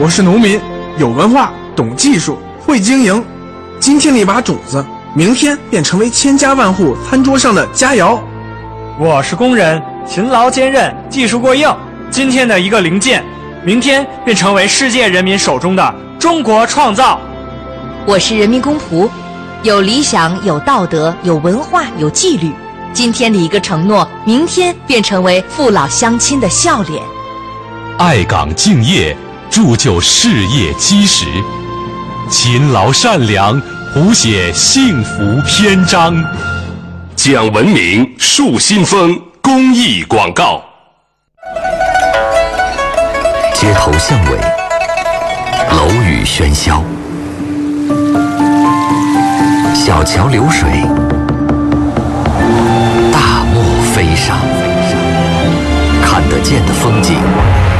我是农民，有文化，懂技术，会经营。今天的一把种子，明天便成为千家万户餐桌上的佳肴。 我是工人，勤劳坚韧，技术过硬。今天的一个零件，明天便成为世界人民手中的中国创造。 我是人民公仆，有理想，有道德，有文化，有纪律。今天的一个承诺，明天便成为父老乡亲的笑脸。 爱岗敬业，铸就事业基石；勤劳善良，谱写幸福篇章。 讲文明，树新风，公益广告。 街头巷尾，楼宇喧嚣，小桥流水，大漠飞沙，看得见的风景